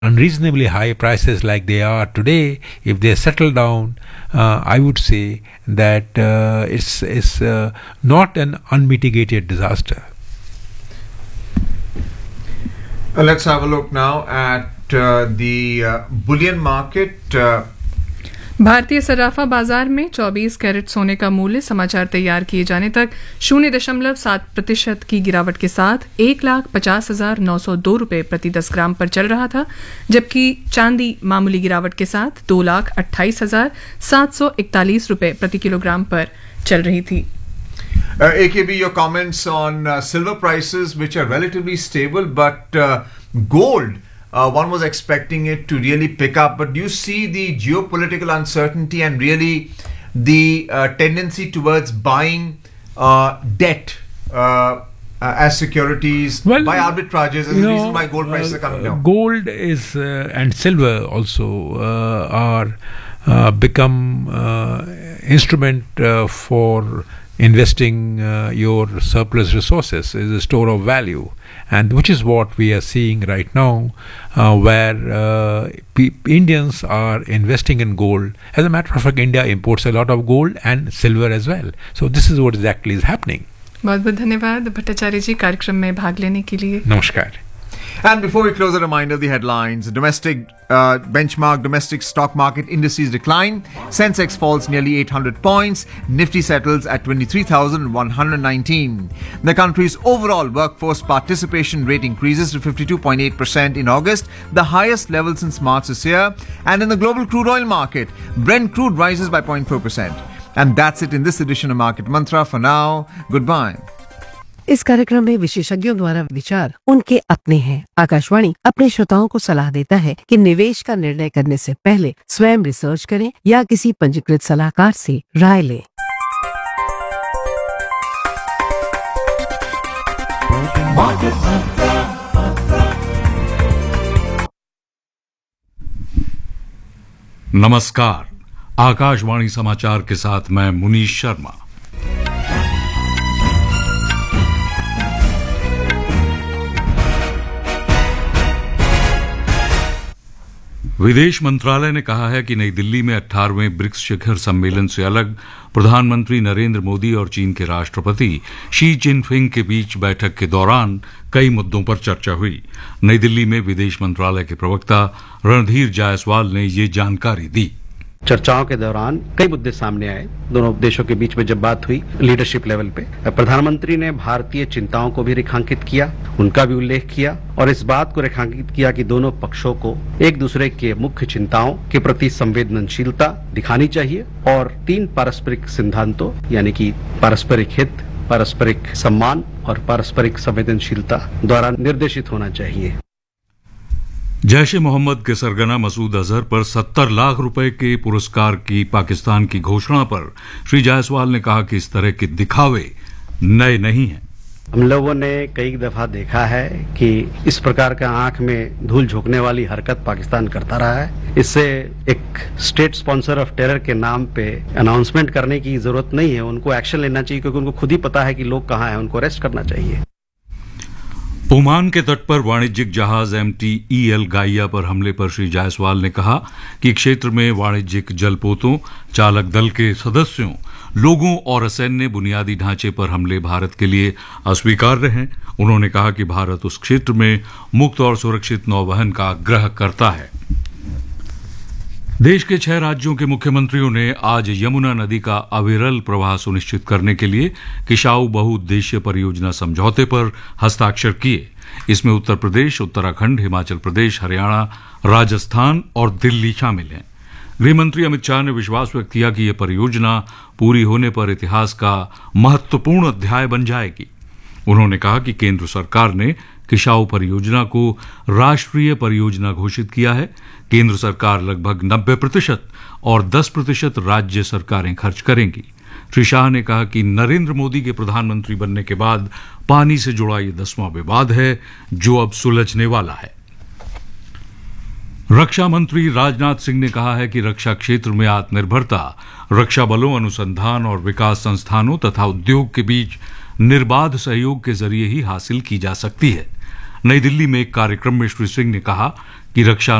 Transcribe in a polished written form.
unreasonably high prices like they are today, if they settle down, I would say that it's not an unmitigated disaster. Let's have a look now at the bullion market. भारतीय सर्राफा बाजार में 24 carat सोने का मूल्य समाचार तैयार किए जाने तक 0.7% की गिरावट के साथ 1,50,902 रुपये प्रति 10 ग्राम पर चल रहा था, जबकि चांदी मामूली गिरावट के साथ 2,28,741 रुपये प्रति किलोग्राम पर चल रही थी। AKB, your comments on silver prices, which are relatively stable, but gold, one was expecting it to really pick up. But do you see the geopolitical uncertainty and really the tendency towards buying debt as securities by arbitrages as the reason why gold prices are coming down? Gold is and silver also are become instrument for investing your surplus resources is a store of value, and which is what we are seeing right now, where Indians are investing in gold. As a matter of fact, India imports a lot of gold and silver as well. So this is what exactly is happening. बहुत बहुत धन्यवाद भट्टाचार्य जी कार्यक्रम में भाग लेने के लिए। नमस्कार। And before we close, a reminder of the headlines. Domestic benchmark domestic stock market indices decline. Sensex falls nearly 800 points. Nifty settles at 23,119. The country's overall workforce participation rate increases to 52.8% in August, the highest level since March this year. And in the global crude oil market, Brent crude rises by 0.4%. And that's it in this edition of Market Mantra. For now, goodbye. इस कार्यक्रम में विशेषज्ञों द्वारा विचार उनके अपने हैं। आकाशवाणी अपने श्रोताओं को सलाह देता है कि निवेश का निर्णय करने से पहले स्वयं रिसर्च करें या किसी पंजीकृत सलाहकार से राय लें। नमस्कार, आकाशवाणी समाचार के साथ मैं मुनीश शर्मा। विदेश मंत्रालय ने कहा है कि नई दिल्ली में 18वें ब्रिक्स शिखर सम्मेलन से अलग प्रधानमंत्री नरेंद्र मोदी और चीन के राष्ट्रपति शी जिनपिंग के बीच बैठक के दौरान कई मुद्दों पर चर्चा हुई। नई दिल्ली में विदेश मंत्रालय के प्रवक्ता रणधीर जायसवाल ने ये जानकारी दी। चर्चाओं के दौरान कई मुद्दे सामने आए। दोनों देशों के बीच में जब बात हुई लीडरशिप लेवल पे, प्रधानमंत्री ने भारतीय चिंताओं को भी रेखांकित किया, उनका भी उल्लेख किया और इस बात को रेखांकित किया कि दोनों पक्षों को एक दूसरे के मुख्य चिंताओं के प्रति संवेदनशीलता दिखानी चाहिए और 3 पारस्परिक सिद्धांतों यानी कि पारस्परिक हित, पारस्परिक सम्मान और पारस्परिक संवेदनशीलता द्वारा निर्देशित होना चाहिए। जैश ए मोहम्मद के सरगना मसूद अजहर पर 70 लाख रुपए के पुरस्कार की पाकिस्तान की घोषणा पर श्री जायसवाल ने कहा कि इस तरह के दिखावे नए नहीं हैं। हम लोगों ने कई दफा देखा है कि इस प्रकार का आंख में धूल झोंकने वाली हरकत पाकिस्तान करता रहा है। इससे एक स्टेट स्पॉन्सर ऑफ टेरर के नाम पे अनाउंसमेंट करने की जरूरत नहीं है। उनको एक्शन लेना चाहिए क्योंकि उनको खुद ही पता है कि लोग कहाँ हैं, उनको अरेस्ट करना चाहिए। ओमान के तट पर वाणिज्यिक जहाज MT-EL गाइया पर हमले पर श्री जायसवाल ने कहा कि क्षेत्र में वाणिज्यिक जलपोतों, चालक दल के सदस्यों, लोगों और असैन्य बुनियादी ढांचे पर हमले भारत के लिए अस्वीकार्य हैं। उन्होंने कहा कि भारत उस क्षेत्र में मुक्त और सुरक्षित नौवहन का आग्रह करता है। देश के 6 राज्यों के मुख्यमंत्रियों ने आज यमुना नदी का अविरल प्रवाह सुनिश्चित करने के लिए किशाऊ बहुउद्देशीय परियोजना समझौते पर हस्ताक्षर किए। इसमें उत्तर प्रदेश, उत्तराखंड, हिमाचल प्रदेश, हरियाणा, राजस्थान और दिल्ली शामिल हैं। गृहमंत्री अमित शाह ने विश्वास व्यक्त किया कि यह परियोजना पूरी होने पर इतिहास का महत्वपूर्ण अध्याय बन जाएगी। उन्होंने कहा कि केंद्र सरकार ने किशाऊ परियोजना को राष्ट्रीय परियोजना घोषित किया है। केंद्र सरकार लगभग 90% और 10% राज्य सरकारें खर्च करेंगी। श्री शाह ने कहा कि नरेंद्र मोदी के प्रधानमंत्री बनने के बाद पानी से जुड़ा ये 10वां विवाद है जो अब सुलझने वाला है। रक्षा मंत्री राजनाथ सिंह ने कहा है कि रक्षा क्षेत्र में आत्मनिर्भरता रक्षा बलों, अनुसंधान और विकास संस्थानों तथा उद्योग के बीच निर्बाध सहयोग के जरिए ही हासिल की जा सकती है। नई दिल्ली में एक कार्यक्रम में श्री सिंह ने कहा कि रक्षा